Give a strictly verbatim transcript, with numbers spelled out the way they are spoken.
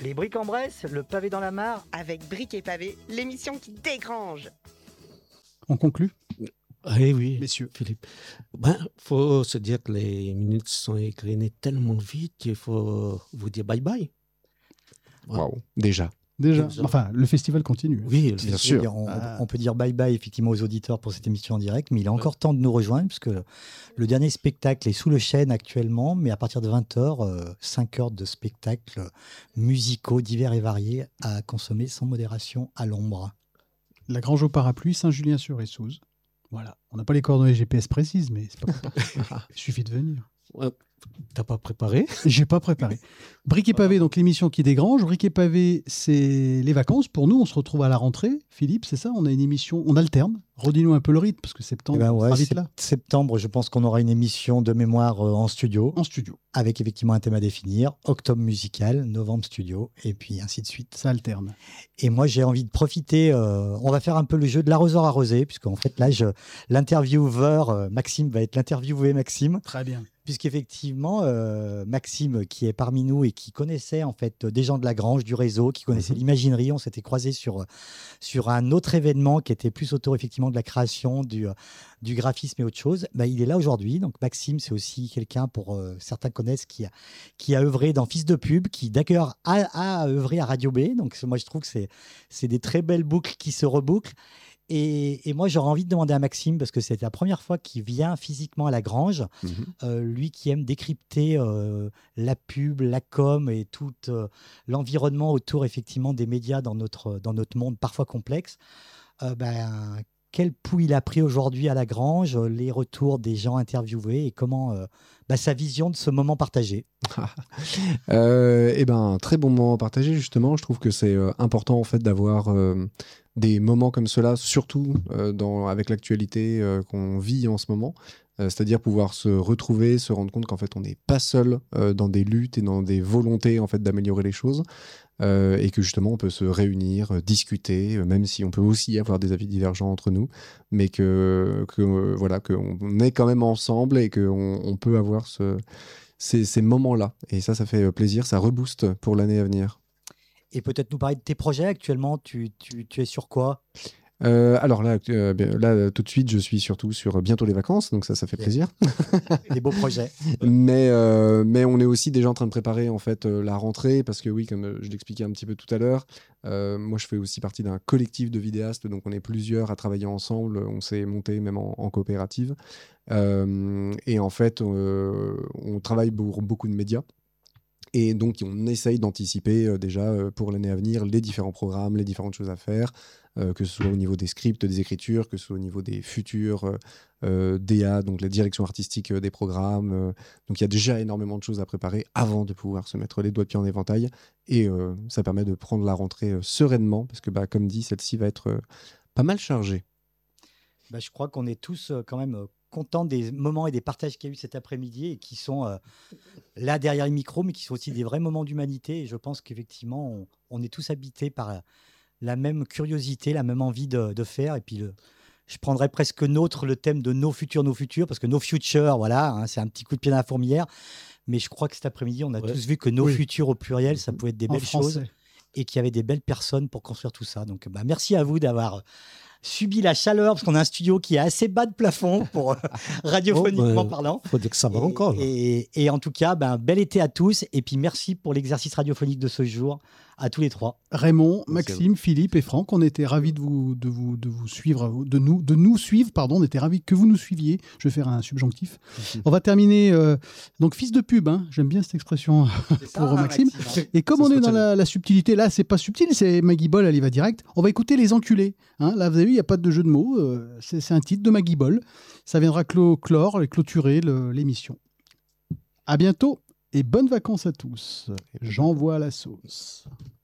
Les briques en Bresse, le pavé dans la mare. Avec Briques et Pavés, l'émission qui dégrange. On conclut ? Eh oui, messieurs. Philippe. Ben, faut se dire que les minutes sont égrenées tellement vite qu'il faut vous dire bye bye. Waouh, wow. Déjà. Déjà, enfin, le festival continue. Oui, bien sûr. Dire, on, ah. on peut dire bye-bye effectivement aux auditeurs pour cette émission en direct, mais il est encore ouais. temps de nous rejoindre, parce que le dernier spectacle est sous le chêne actuellement, mais à partir de vingt heures, euh, cinq heures de spectacles musicaux divers et variés à consommer sans modération à l'ombre. La Grange au Parapluie, Saint-Julien-sur-Essouze. Voilà. On n'a pas les coordonnées G P S précises, mais c'est pas il suffit de venir. Ouais. T'as pas préparé ? J'ai pas préparé. Briques et Pavés, donc l'émission qui dégrange. Briques et Pavés, c'est les vacances. Pour nous, on se retrouve à la rentrée. Philippe, c'est ça ? On a une émission, on alterne. Redis-nous un peu le rythme, parce que septembre, eh ben ouais, on sera vite là. Septembre, je pense qu'on aura une émission de mémoire euh, en studio. En studio. Avec effectivement un thème à définir. Octobre musical, novembre studio, et puis ainsi de suite. Ça alterne. Et moi, j'ai envie de profiter. Euh, on va faire un peu le jeu de l'arroseur arrosé, puisqu'en fait, là, je, l'intervieweur, euh, Maxime, va être l'interviewé Maxime. Très bien. Puisqu'effectivement, euh, Maxime, qui est parmi nous et qui connaissait en fait des gens de la Grange, du réseau, qui connaissait mmh. l'imaginerie, on s'était croisés sur, sur un autre événement qui était plus autour effectivement de la création, du, du graphisme et autre chose. Bah, il est là aujourd'hui. Donc Maxime, c'est aussi quelqu'un, pour euh, certains connaissent, qui a, qui a œuvré dans Fils de pub, qui d'ailleurs a, a œuvré à Radio B. Donc moi, je trouve que c'est, c'est des très belles boucles qui se rebouclent. Et, et moi, j'aurais envie de demander à Maxime, parce que c'est la première fois qu'il vient physiquement à la Grange, mmh. euh, lui qui aime décrypter euh, la pub, la com et tout euh, l'environnement autour effectivement des médias dans notre, dans notre monde parfois complexe. Euh, ben, quel pouls il a pris aujourd'hui à la Grange, les retours des gens interviewés et comment euh, bah, sa vision de ce moment partagé. euh, eh ben, très bon moment partagé, justement. Je trouve que c'est euh, important en fait, d'avoir euh, des moments comme cela, surtout euh, dans, avec l'actualité euh, qu'on vit en ce moment. Euh, c'est-à-dire pouvoir se retrouver, se rendre compte qu'en fait, on n'est pas seul euh, dans des luttes et dans des volontés en fait, d'améliorer les choses. Euh, et que justement on peut se réunir, euh, discuter, euh, même si on peut aussi avoir des avis divergents entre nous, mais que, que euh, voilà, qu'on est quand même ensemble et qu'on on peut avoir ce, ces, ces moments-là. Et ça, ça fait plaisir, ça rebooste pour l'année à venir. Et peut-être nous parler de tes projets actuellement, tu, tu, tu es sur quoi ? Euh, alors là, euh, là, tout de suite, je suis surtout sur bientôt les vacances, donc ça, ça fait plaisir. Des beaux projets. mais, euh, mais on est aussi déjà en train de préparer en fait euh, la rentrée, parce que oui, comme je l'expliquais un petit peu tout à l'heure, euh, moi je fais aussi partie d'un collectif de vidéastes, donc on est plusieurs à travailler ensemble, on s'est monté même en, en coopérative. Euh, et en fait, euh, on travaille pour beaucoup de médias. Et donc, on essaye d'anticiper euh, déjà euh, pour l'année à venir les différents programmes, les différentes choses à faire, euh, que ce soit au niveau des scripts, des écritures, que ce soit au niveau des futurs euh, euh, D A, donc la direction artistique euh, des programmes. Euh, donc, il y a déjà énormément de choses à préparer avant de pouvoir se mettre les doigts de pied en éventail. Et euh, ça permet de prendre la rentrée euh, sereinement, parce que, bah, comme dit, celle-ci va être euh, pas mal chargée. Bah, je crois qu'on est tous euh, quand même... Euh... content des moments et des partages qu'il y a eu cet après-midi et qui sont euh, là derrière le micro, mais qui sont aussi des vrais moments d'humanité. Et je pense qu'effectivement, on, on est tous habités par la même curiosité, la même envie de, de faire. Et puis, le, je prendrais presque nôtre le thème de nos futurs, nos futurs, parce que nos futurs, voilà, hein, c'est un petit coup de pied dans la fourmilière. Mais je crois que cet après-midi, on a ouais. tous vu que nos oui. futurs au pluriel, ça pouvait être des en belles français. choses et qu'il y avait des belles personnes pour construire tout ça. Donc, bah, merci à vous d'avoir subi la chaleur, parce qu'on a un studio qui est assez bas de plafond pour radiophoniquement oh, bah, parlant. Il faut dire que ça va et, encore. Et, et en tout cas, ben, bel été à tous. Et puis merci pour l'exercice radiophonique de ce jour à tous les trois. Raymond, Maxime, Philippe et Franck, on était ravis de vous, de vous, de vous suivre, de nous, de nous suivre, pardon. On était ravis que vous nous suiviez. Je vais faire un subjonctif. On va terminer. Euh, donc, fils de pub, hein, j'aime bien cette expression pour ça, Maxime. Maxime. Et comme ça on est dans la, la subtilité, là, c'est pas subtil, c'est Maggie Boll, elle y va direct. On va écouter Les Enculés. Hein. Là, vous avez vu, il n'y a pas de jeu de mots. Euh, c'est, c'est un titre de Maggie Boll. Ça viendra clo- clore et clôturer le, l'émission. À bientôt et bonnes vacances à tous. J'envoie la sauce.